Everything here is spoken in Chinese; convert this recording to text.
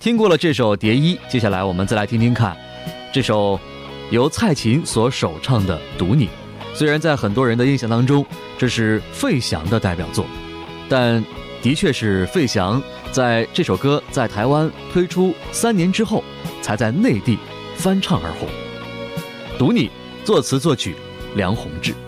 听过了这首《蝶衣》，接下来我们再来听听看这首由蔡琴所首唱的《读你》。虽然在很多人的印象当中，这是费翔的代表作，但的确是费翔在这首歌在台湾推出3年之后，才在内地翻唱而红。《读你》作词作曲梁鸿志。